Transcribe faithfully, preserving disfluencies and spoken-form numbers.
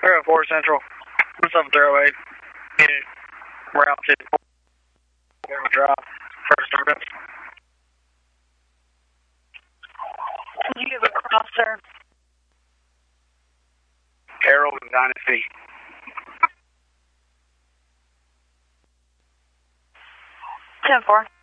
three oh four Central. seven three oh eight. Unit route to Carroll Drive. First disturbance. You have a cross, sir. Carroll and Dynasty. ten four.